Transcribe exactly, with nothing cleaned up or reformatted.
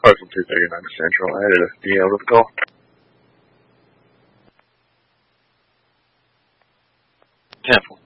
Probably from two thirty-nine to Central. I added a D L to the call. Temple.